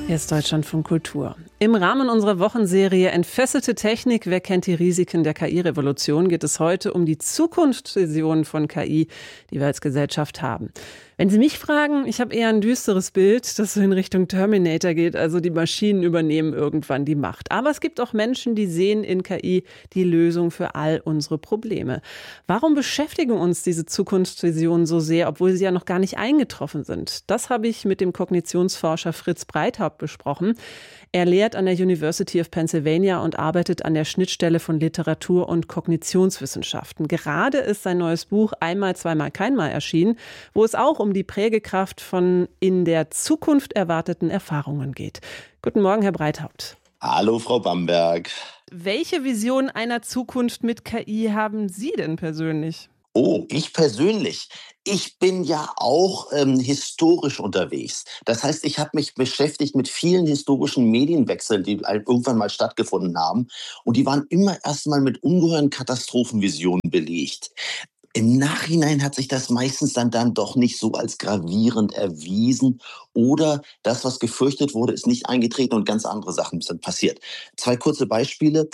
Hier ist Deutschlandfunk Kultur. Im Rahmen unserer Wochenserie Entfesselte Technik, wer kennt die Risiken der KI-Revolution, geht es heute um die Zukunftsvision von KI, die wir als Gesellschaft haben. Wenn Sie mich fragen, ich habe eher ein düsteres Bild, das so in Richtung Terminator geht, also die Maschinen übernehmen irgendwann die Macht. Aber es gibt auch Menschen, die sehen in KI die Lösung für all unsere Probleme. Warum beschäftigen uns diese Zukunftsvisionen so sehr, obwohl sie ja noch gar nicht eingetroffen sind? Das habe ich mit dem Kognitionsforscher Fritz Breithaupt besprochen. Er lehrt an der University of Pennsylvania und arbeitet an der Schnittstelle von Literatur und Kognitionswissenschaften. Gerade ist sein neues Buch Einmal, zweimal, keinmal erschienen, wo es auch um die Prägekraft von in der Zukunft erwarteten Erfahrungen geht. Guten Morgen, Herr Breithaupt. Hallo, Frau Bamberg. Welche Vision einer Zukunft mit KI haben Sie denn persönlich? Oh, ich persönlich. Ich bin ja auch historisch unterwegs. Das heißt, ich habe mich beschäftigt mit vielen historischen Medienwechseln, die irgendwann mal stattgefunden haben. Und die waren immer erstmal mit ungeheuren Katastrophenvisionen belegt. Im Nachhinein hat sich das meistens dann doch nicht so als gravierend erwiesen. Oder das, was gefürchtet wurde, ist nicht eingetreten und ganz andere Sachen sind passiert. 2 kurze Beispiele.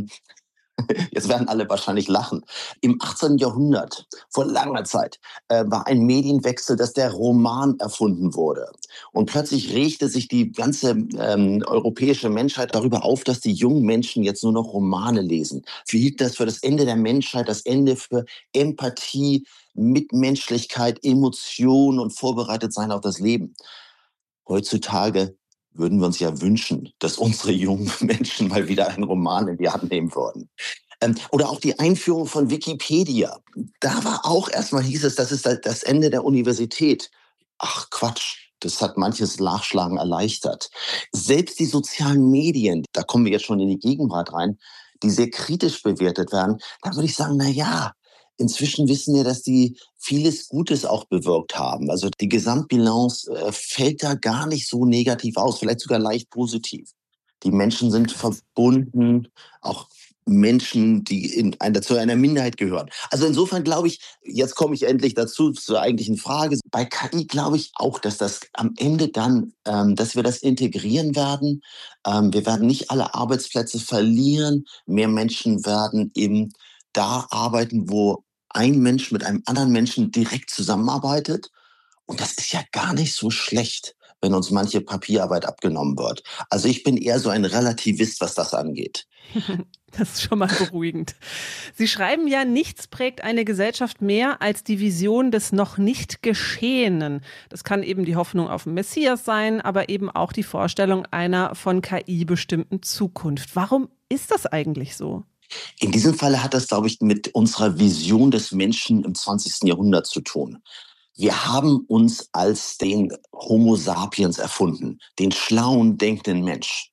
Jetzt werden alle wahrscheinlich lachen. Im 18. Jahrhundert, vor langer Zeit, war ein Medienwechsel, dass der Roman erfunden wurde. Und plötzlich regte sich die ganze europäische Menschheit darüber auf, dass die jungen Menschen jetzt nur noch Romane lesen. Hielt das für das Ende der Menschheit, das Ende für Empathie, Mitmenschlichkeit, Emotion und vorbereitet sein auf das Leben. Heutzutage würden wir uns ja wünschen, dass unsere jungen Menschen mal wieder einen Roman in die Hand nehmen würden. Oder auch die Einführung von Wikipedia. Da war auch erstmal, hieß es, das ist das Ende der Universität. Ach Quatsch, das hat manches Nachschlagen erleichtert. Selbst die sozialen Medien, da kommen wir jetzt schon in die Gegenwart rein, die sehr kritisch bewertet werden, da würde ich sagen, na ja, inzwischen wissen wir, dass die vieles Gutes auch bewirkt haben. Also die Gesamtbilanz fällt da gar nicht so negativ aus, vielleicht sogar leicht positiv. Die Menschen sind verbunden, auch Menschen, die zu einer Minderheit gehören. Also insofern glaube ich, jetzt komme ich endlich dazu, zur eigentlichen Frage. Bei KI glaube ich auch, dass das am Ende dann, dass wir das integrieren werden. Wir werden nicht alle Arbeitsplätze verlieren. Mehr Menschen werden eben da arbeiten, wo ein Mensch mit einem anderen Menschen direkt zusammenarbeitet. Und das ist ja gar nicht so schlecht, wenn uns manche Papierarbeit abgenommen wird. Also ich bin eher so ein Relativist, was das angeht. Das ist schon mal beruhigend. Sie schreiben ja, nichts prägt eine Gesellschaft mehr als die Vision des noch nicht Geschehenen. Das kann eben die Hoffnung auf den Messias sein, aber eben auch die Vorstellung einer von KI bestimmten Zukunft. Warum ist das eigentlich so? In diesem Falle hat das, glaube ich, mit unserer Vision des Menschen im 20. Jahrhundert zu tun. Wir haben uns als den Homo sapiens erfunden, den schlauen, denkenden Mensch.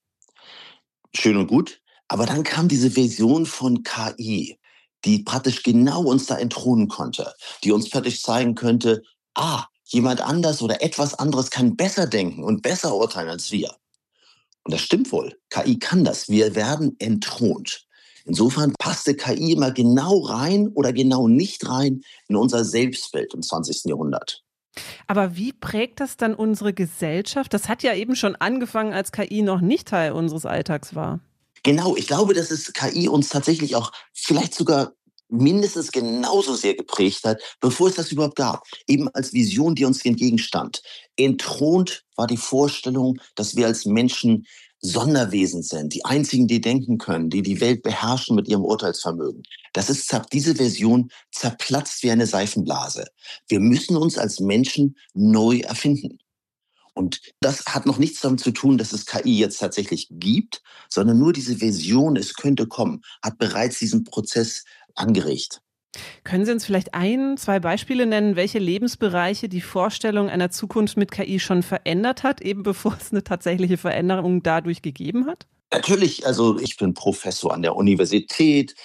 Schön und gut, aber dann kam diese Vision von KI, die praktisch genau uns da entthronen konnte, die uns praktisch zeigen könnte, jemand anders oder etwas anderes kann besser denken und besser urteilen als wir. Und das stimmt wohl, KI kann das, wir werden entthront. Insofern passte KI immer genau rein oder genau nicht rein in unser Selbstbild im 20. Jahrhundert. Aber wie prägt das dann unsere Gesellschaft? Das hat ja eben schon angefangen, als KI noch nicht Teil unseres Alltags war. Genau, ich glaube, dass es KI uns tatsächlich auch vielleicht sogar mindestens genauso sehr geprägt hat, bevor es das überhaupt gab. Eben als Vision, die uns entgegenstand. Entthront war die Vorstellung, dass wir als Menschen Sonderwesen sind, die einzigen, die denken können, die die Welt beherrschen mit ihrem Urteilsvermögen. Diese Version zerplatzt wie eine Seifenblase. Wir müssen uns als Menschen neu erfinden. Und das hat noch nichts damit zu tun, dass es KI jetzt tatsächlich gibt, sondern nur diese Vision, es könnte kommen, hat bereits diesen Prozess angeregt. Können Sie uns vielleicht 2 Beispiele nennen, welche Lebensbereiche die Vorstellung einer Zukunft mit KI schon verändert hat, eben bevor es eine tatsächliche Veränderung dadurch gegeben hat? Natürlich, also ich bin Professor an der Universität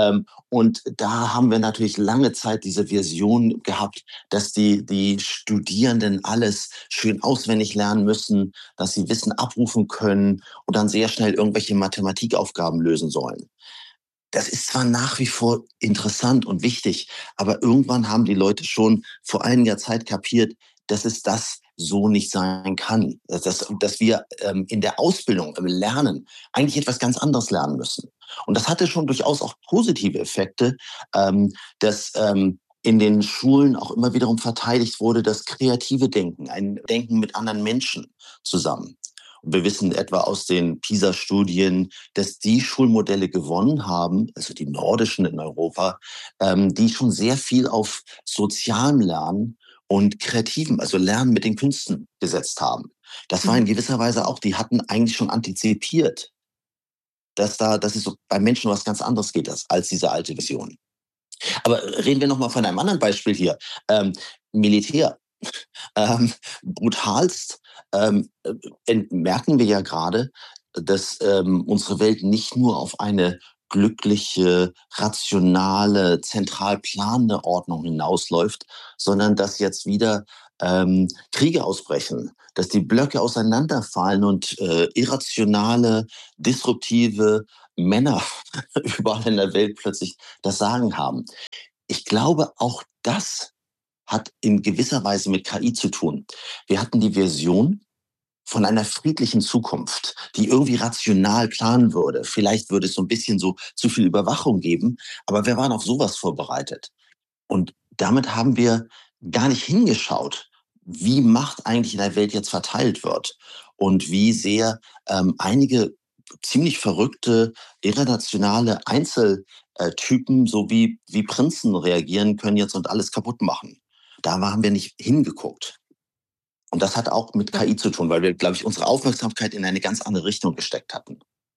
und da haben wir natürlich lange Zeit diese Vision gehabt, dass die Studierenden alles schön auswendig lernen müssen, dass sie Wissen abrufen können und dann sehr schnell irgendwelche Mathematikaufgaben lösen sollen. Das ist zwar nach wie vor interessant und wichtig, aber irgendwann haben die Leute schon vor einiger Zeit kapiert, dass es das so nicht sein kann. Dass wir in der Ausbildung, im Lernen eigentlich etwas ganz anderes lernen müssen. Und das hatte schon durchaus auch positive Effekte, dass in den Schulen auch immer wiederum verteidigt wurde, das kreative Denken, ein Denken mit anderen Menschen zusammen. Und wir wissen etwa aus den PISA-Studien, dass die Schulmodelle gewonnen haben, also die nordischen in Europa, die schon sehr viel auf sozialem Lernen und kreativem, also Lernen mit den Künsten gesetzt haben. Das war in gewisser Weise auch, die hatten eigentlich schon antizipiert, dass es so bei Menschen was ganz anderes geht als diese alte Vision. Aber reden wir noch mal von einem anderen Beispiel hier. Militär. Brutalst merken wir ja gerade, dass unsere Welt nicht nur auf eine glückliche, rationale, zentral planende Ordnung hinausläuft, sondern dass jetzt wieder Kriege ausbrechen, dass die Blöcke auseinanderfallen und irrationale, disruptive Männer überall in der Welt plötzlich das Sagen haben. Ich glaube, auch das hat in gewisser Weise mit KI zu tun. Wir hatten die Version von einer friedlichen Zukunft, die irgendwie rational planen würde. Vielleicht würde es so ein bisschen so zu viel Überwachung geben, aber wir waren auf sowas vorbereitet. Und damit haben wir gar nicht hingeschaut, wie Macht eigentlich in der Welt jetzt verteilt wird und wie sehr einige ziemlich verrückte, irrationale Einzeltypen, so wie Prinzen reagieren können jetzt und alles kaputt machen. Da haben wir nicht hingeguckt. Und das hat auch mit KI zu tun, weil wir, glaube ich, unsere Aufmerksamkeit in eine ganz andere Richtung gesteckt hatten.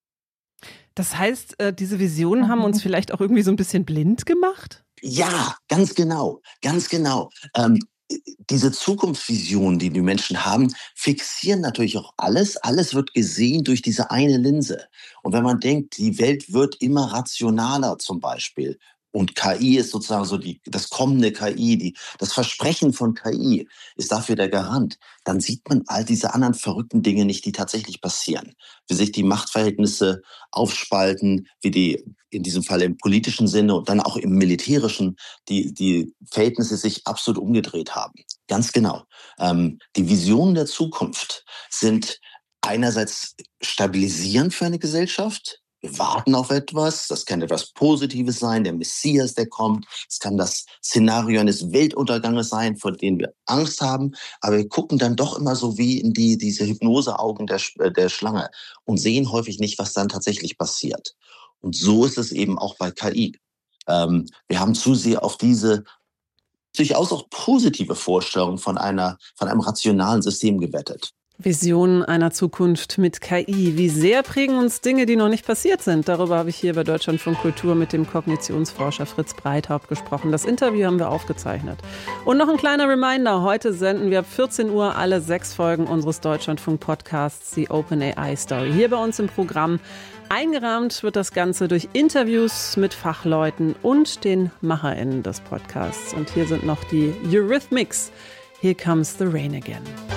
Das heißt, diese Visionen haben uns vielleicht auch irgendwie so ein bisschen blind gemacht? Ja, ganz genau, ganz genau. Diese Zukunftsvisionen, die die Menschen haben, fixieren natürlich auch alles. Alles wird gesehen durch diese eine Linse. Und wenn man denkt, die Welt wird immer rationaler zum Beispiel, und KI ist sozusagen so das kommende KI, das Versprechen von KI ist dafür der Garant, dann sieht man all diese anderen verrückten Dinge nicht, die tatsächlich passieren. Wie sich die Machtverhältnisse aufspalten, wie die in diesem Fall im politischen Sinne und dann auch im militärischen die Verhältnisse sich absolut umgedreht haben. Ganz genau. Die Visionen der Zukunft sind einerseits stabilisierend für eine Gesellschaft. Wir warten auf etwas, das kann etwas Positives sein, der Messias, der kommt. Es kann das Szenario eines Weltunterganges sein, vor dem wir Angst haben. Aber wir gucken dann doch immer so wie in diese Hypnoseaugen der Schlange und sehen häufig nicht, was dann tatsächlich passiert. Und so ist es eben auch bei KI. Wir haben zu sehr auf diese durchaus auch positive Vorstellung von einem rationalen System gewettet. Visionen einer Zukunft mit KI. Wie sehr prägen uns Dinge, die noch nicht passiert sind? Darüber habe ich hier bei Deutschlandfunk Kultur mit dem Kognitionsforscher Fritz Breithaupt gesprochen. Das Interview haben wir aufgezeichnet. Und noch ein kleiner Reminder. Heute senden wir ab 14 Uhr alle 6 Folgen unseres Deutschlandfunk-Podcasts, die OpenAI Story. Hier bei uns im Programm. Eingerahmt wird das Ganze durch Interviews mit Fachleuten und den MacherInnen des Podcasts. Und hier sind noch die Eurythmics. Here Comes the Rain Again.